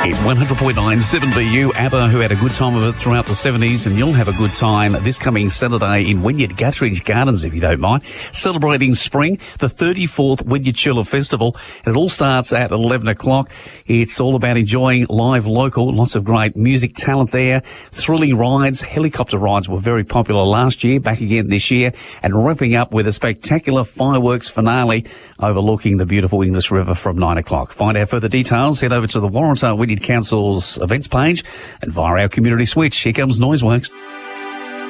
It's 100.9 7BU, ABBA, who had a good time of it throughout the 70s, and you'll have a good time this coming Saturday in Wynyard Guthridge Gardens, if you don't mind, celebrating spring, the 34th Wynyard Chiller Festival, and it all starts at 11 o'clock. It's all about enjoying live local, lots of great music talent there, thrilling rides. Helicopter rides were very popular last year, back again this year, and wrapping up with a spectacular fireworks finale overlooking the beautiful Inglis River from 9 o'clock. Find out further details, head over to the Warrantah Wynyard Council's events page and via our community switch. Here comes Noiseworks.